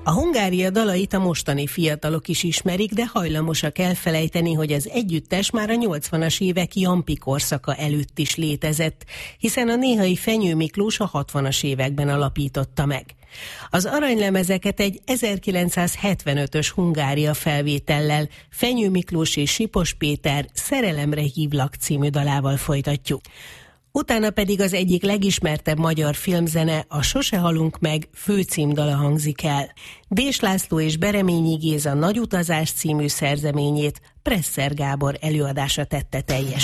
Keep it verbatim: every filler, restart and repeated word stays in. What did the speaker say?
A Hungária dalait a mostani fiatalok is ismerik, de hajlamosak elfelejteni, hogy az együttes már a nyolcvanas évek Jampi korszaka előtt is létezett, hiszen a néhai Fenyő Miklós a hatvanas években alapította meg. Az aranylemezeket egy ezerkilencszázhetvenötös Hungária felvétellel, Fenyő Miklós és Sipos Péter Szerelemre hívlak című dalával folytatjuk. Utána pedig az egyik legismertebb magyar filmzene, a Sose halunk meg főcímdala hangzik el. Dés László és Bereményi Géza Nagy utazás című szerzeményét Presser Gábor előadása tette teljes.